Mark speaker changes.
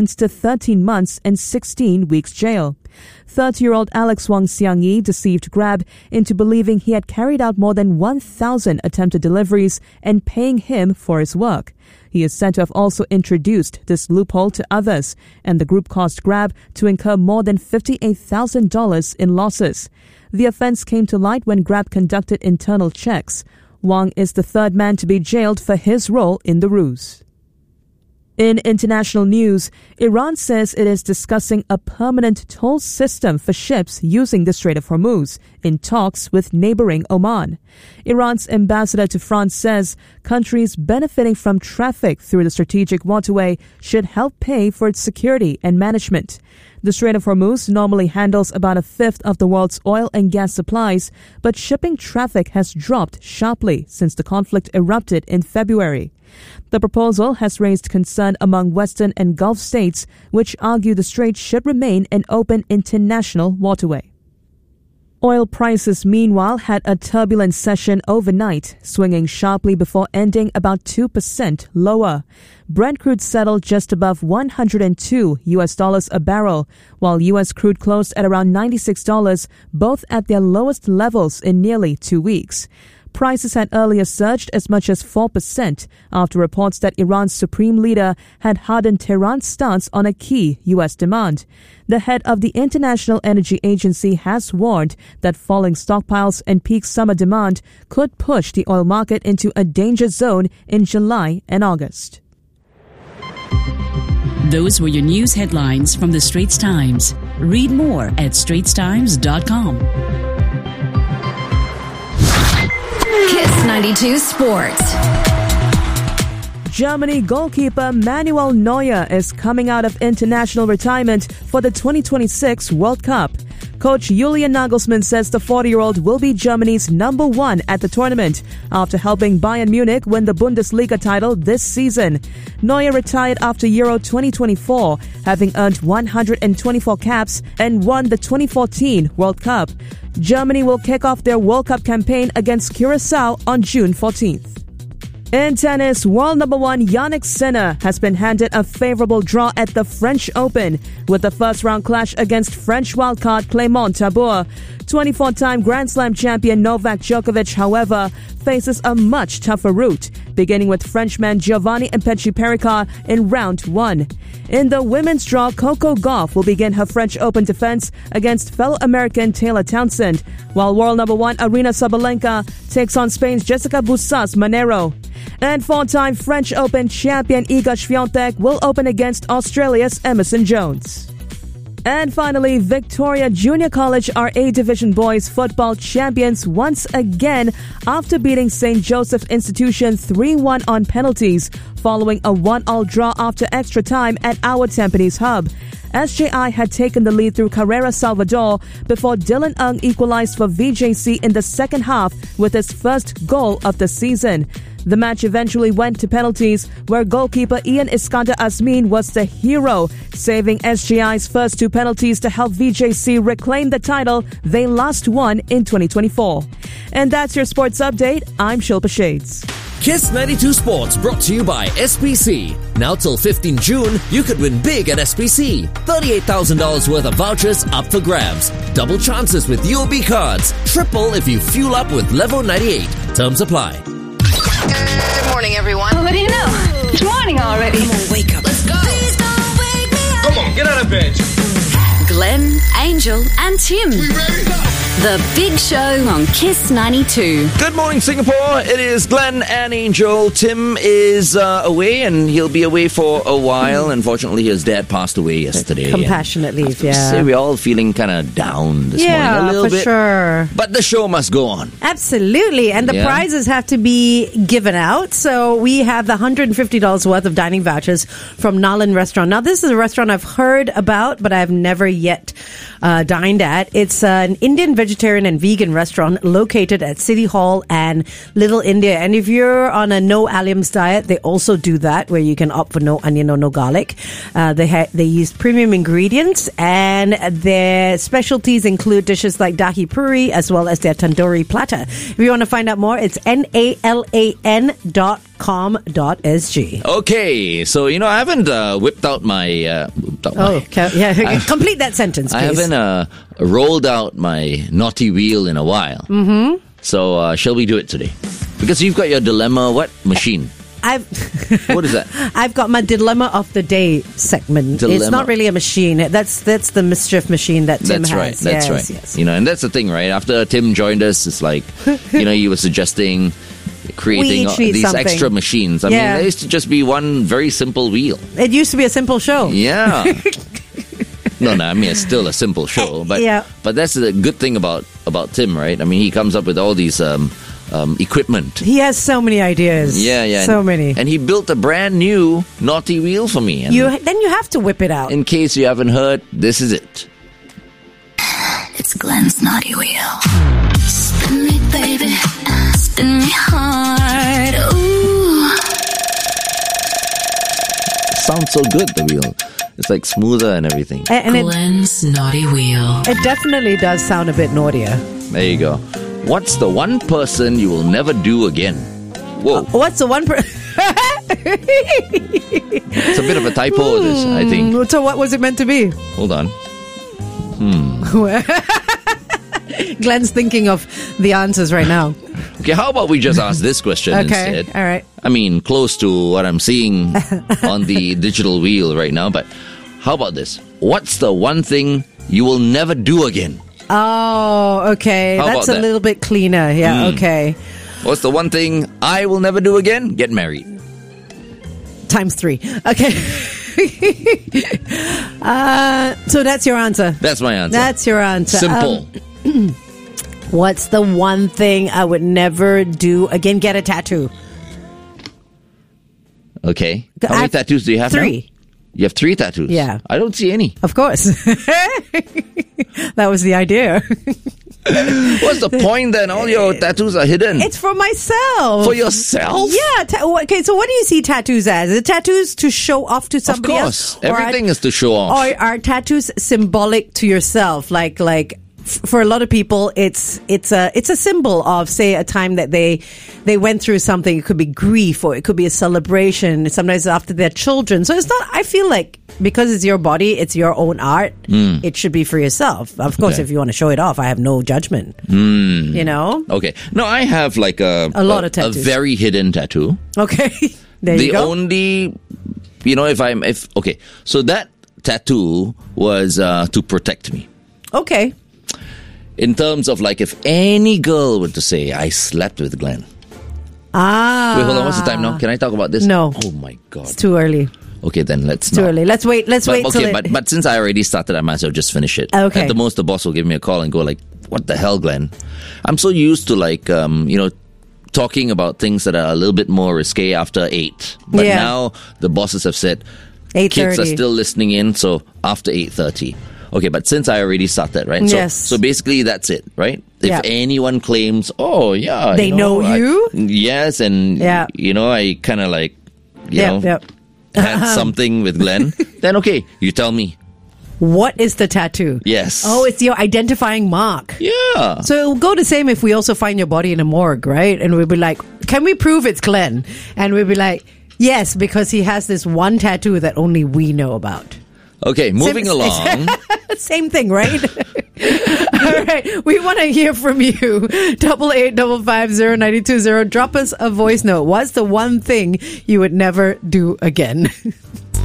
Speaker 1: to 13 months and 16 weeks jail. 30-year-old Alex Wang Xiangyi deceived Grab into believing he had carried out more than 1,000 attempted deliveries and paying him for his work. He is said to have also introduced this loophole to others, and the group caused Grab to incur more than $58,000 in losses. The offense came to light when Grab conducted internal checks. Wang is the third man to be jailed for his role in the ruse. In international news, Iran says it is discussing a permanent toll system for ships using the Strait of Hormuz in talks with neighboring Oman. Iran's ambassador to France says countries benefiting from traffic through the strategic waterway should help pay for its security and management. The Strait of Hormuz normally handles about a fifth of the world's oil and gas supplies, but shipping traffic has dropped sharply since the conflict erupted in February. The proposal has raised concern among Western and Gulf states, which argue the strait should remain an open international waterway. Oil prices, meanwhile, had a turbulent session overnight, swinging sharply before ending about 2% lower. Brent crude settled just above $102 a barrel, while U.S. crude closed at around $96, both at their lowest levels in nearly 2 weeks. Prices had earlier surged as much as 4% after reports that Iran's supreme leader had hardened Tehran's stance on a key U.S. demand. The head of the International Energy Agency has warned that falling stockpiles and peak summer demand could push the oil market into a danger zone in July and August.
Speaker 2: Those were your news headlines from the Straits Times. Read more at straitstimes.com.
Speaker 3: Kiss 92 Sports.
Speaker 1: Germany goalkeeper Manuel Neuer is coming out of international retirement for the 2026 World Cup. Coach Julian Nagelsmann says the 40-year-old will be Germany's number one at the tournament after helping Bayern Munich win the Bundesliga title this season. Neuer retired after Euro 2024, having earned 124 caps and won the 2014 World Cup. Germany will kick off their World Cup campaign against Curacao on June 14th. In tennis, world number one Jannik Sinner has been handed a favorable draw at the French Open with the first-round clash against French wildcard Clément Tabour. 24-time Grand Slam champion Novak Djokovic, however, faces a much tougher route, beginning with Frenchman Giovanni Impetri-Pericard in round one. In the women's draw, Coco Gauff will begin her French Open defense against fellow American Taylor Townsend, while world number one Aryna Sabalenka takes on Spain's Jessica Busas Monero. And four-time French Open champion Iga Swiatek will open against Australia's Emerson Jones. And finally, Victoria Junior College are A Division boys football champions once again after beating St. Joseph's Institution 3-1 on penalties following a 1-1 draw after extra time at our Tampines hub. SJI had taken the lead through Carrera Salvador before Dylan Ng equalized for VJC in the second half with his first goal of the season. The match eventually went to penalties, where goalkeeper Ian Iskandar Azmin was the hero, saving SJI's first two penalties to help VJC reclaim the title they last won in 2024. And that's your sports update. I'm Shilpa Shades.
Speaker 4: Kiss 92 Sports brought to you by SPC. Now till 15 June, you could win big at SPC. $38,000 worth of vouchers up for grabs. Double chances with UOB cards. Triple if you fuel up with Level 98. Terms apply.
Speaker 5: Good morning, everyone.
Speaker 3: What do you know? It's morning already.
Speaker 4: Come on, wake up. Let's go.
Speaker 5: Please don't wake me up.
Speaker 6: Come on, get out of bed.
Speaker 3: Glenn, Angel, and Tim.
Speaker 6: We ready?
Speaker 3: The Big Show on Kiss 92.
Speaker 7: Good morning, Singapore. It is Glenn and Angel. Tim is away, and he'll be away for a while. Unfortunately, his dad passed away yesterday.
Speaker 8: Compassionate leave, yeah.
Speaker 7: Say we're all feeling kind of down this morning a little bit.
Speaker 8: Sure.
Speaker 7: But the show must go on.
Speaker 8: Absolutely. And the prizes have to be given out. So we have the $150 worth of dining vouchers from Nalan Restaurant. Now, this is a restaurant I've heard about, but I've never yet dined at. It's an Indian vegetarian and vegan restaurant located at City Hall and Little India. And if you're on a no alliums diet, they also do that, where you can opt for no onion or no garlic. They use premium ingredients, and their specialties include dishes like dahi puri as well as their tandoori platter. If you want to find out more, it's nalan.com.sg.
Speaker 7: Okay, so I haven't whipped out my.
Speaker 8: Complete that sentence, please.
Speaker 7: I haven't rolled out my naughty wheel in a while. Mm-hmm. So shall we do it today? Because you've got your dilemma. What machine? What is that?
Speaker 8: I've got my dilemma of the day segment.
Speaker 7: Dilemma.
Speaker 8: It's not really a machine. That's the mischief machine that Tim has.
Speaker 7: That's right.
Speaker 8: Yes.
Speaker 7: And that's the thing, right? After Tim joined us, it's like, he was suggesting creating these
Speaker 8: something.
Speaker 7: extra machines. I mean, there used to just be one very simple wheel.
Speaker 8: It used to be a simple show.
Speaker 7: Yeah. No, I mean, it's still a simple show. But but that's the good thing about Tim, right? I mean, he comes up with all these equipment.
Speaker 8: He has so many ideas.
Speaker 7: Yeah.
Speaker 8: So many.
Speaker 7: And he built a brand new naughty wheel for me. And
Speaker 8: then you have to whip it out.
Speaker 7: In case you haven't heard, this is it.
Speaker 5: It's Glenn's naughty wheel. Spin me, baby. Spin me hard. Ooh.
Speaker 7: Sounds so good, the wheel. It's like smoother and everything.
Speaker 8: And
Speaker 2: Glenn's naughty wheel.
Speaker 8: It definitely does sound a bit naughtier.
Speaker 7: There you go. What's the one person you will never do again? Whoa.
Speaker 8: What's the one person?
Speaker 7: It's a bit of a typo, this, I think.
Speaker 8: So what was it meant to be?
Speaker 7: Hold on.
Speaker 8: Glenn's thinking of the answers right now.
Speaker 7: Okay, how about we just ask this question instead?
Speaker 8: All right.
Speaker 7: I mean, close to what I'm seeing on the digital wheel right now, but how about this? What's the one thing you will never do again?
Speaker 8: Oh, okay.
Speaker 7: How
Speaker 8: That's
Speaker 7: about
Speaker 8: a
Speaker 7: that?
Speaker 8: little bit cleaner. Yeah, okay.
Speaker 7: What's the one thing I will never do again? Get married.
Speaker 8: Times 3. Okay. So that's your answer.
Speaker 7: That's my answer.
Speaker 8: That's your answer.
Speaker 7: Simple.
Speaker 8: What's the one thing I would never do again? Get a tattoo.
Speaker 7: Okay. How many tattoos do you have
Speaker 8: 3.
Speaker 7: now? You have 3 tattoos?
Speaker 8: Yeah.
Speaker 7: I don't see any.
Speaker 8: Of course. That was the idea.
Speaker 7: What's the point then? All your tattoos are hidden.
Speaker 8: It's for myself.
Speaker 7: For yourself?
Speaker 8: Yeah. Okay, so what do you see tattoos as? Is it tattoos to show off to somebody else?
Speaker 7: Of course. Everything is to show off.
Speaker 8: Or are tattoos symbolic to yourself? Like for a lot of people, it's a symbol of, say, a time that they went through something. It could be grief, or it could be a celebration. Sometimes after their children. So it's not. I feel like because it's your body, it's your own art. It should be for yourself. Of course, if you want to show it off, I have no judgment.
Speaker 7: Okay. No, I have like a
Speaker 8: lot of tattoos.
Speaker 7: A very hidden tattoo.
Speaker 8: Okay. There you go.
Speaker 7: The only, okay. So that tattoo was to protect me.
Speaker 8: Okay.
Speaker 7: In terms of like, if any girl were to say, I slept with Glenn. Wait, hold on. What's the time now? Can I talk about this?
Speaker 8: No.
Speaker 7: Oh my God.
Speaker 8: It's too early.
Speaker 7: Okay, then let's
Speaker 8: Too early. Let's wait.
Speaker 7: Okay, but since I already started, I might as well just finish it.
Speaker 8: Okay.
Speaker 7: At the most, the boss will give me a call and go like, what the hell, Glenn? I'm so used to like, talking about things that are a little bit more risque after 8. But now the bosses have said,
Speaker 8: 8:30.
Speaker 7: Kids are still listening in, so after 8:30. Okay, but since I already started, right?
Speaker 8: Yes.
Speaker 7: So basically that's it, right?
Speaker 8: Yeah.
Speaker 7: If anyone claims, oh yeah,
Speaker 8: They know you?
Speaker 7: yes, and I kind of like, had something with Glenn, then okay, you tell me.
Speaker 8: What is the tattoo?
Speaker 7: Yes.
Speaker 8: Oh, it's your identifying mark.
Speaker 7: Yeah.
Speaker 8: So it will go the same if we also find your body in a morgue, right? And we'll be like, can we prove it's Glenn? And we'll be like, yes, because he has this one tattoo that only we know about.
Speaker 7: Okay, moving along.
Speaker 8: Same thing, right? All right, we want to hear from you. 88550920. Drop us a voice note. What's the one thing you would never do again?